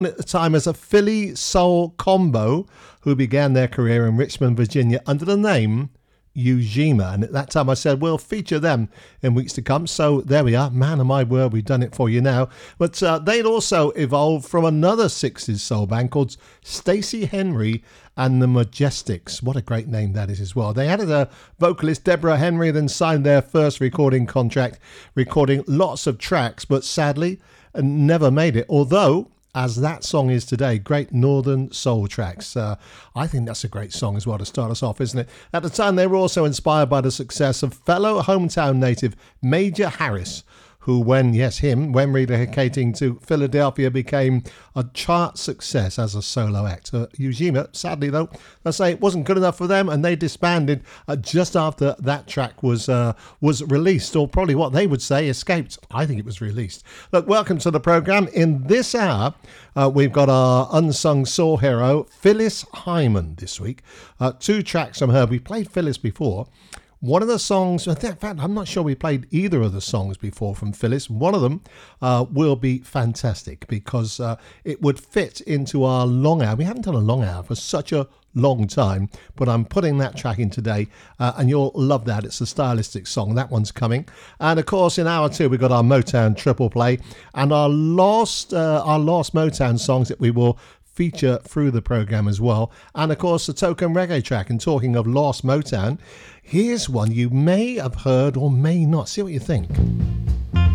At the time as a Philly soul combo who began their career in Richmond, Virginia under the name Ujima, and at that time I said we'll feature them in weeks to come, so there we are. Man of my word, we've done it for you now. But they'd also evolved from another 60s soul band called Stacey Henry and the Majestics. What a great name that is as well. They added a vocalist, Deborah Henry, then signed their first recording contract, recording lots of tracks, but sadly never made it, although as that song is today, Great Northern Soul Tracks. I think that's a great song as well to start us off, isn't it? At the time, they were also inspired by the success of fellow hometown native Major Harris, who when relocating to Philadelphia became a chart success as a solo act. Ujima, sadly though, I say it wasn't good enough for them and they disbanded just after that track was released, or probably what they would say escaped. I think it was released. Look, welcome to the programme. In this hour, we've got our unsung soul hero, Phyllis Hyman this week. 2 tracks from her. We played Phyllis before. One of the songs, in fact, I'm not sure we played either of the songs before from Phyllis. One of them will be fantastic because it would fit into our long hour. We haven't done a long hour for such a long time, but I'm putting that track in today and you'll love that. It's a stylistic song. That one's coming. And of course, in hour 2, we've got our Motown triple play and our last Motown songs that we will feature through the program as well, and of course the token reggae track. And talking of lost Motown, here's one you may have heard or may not. See what you think.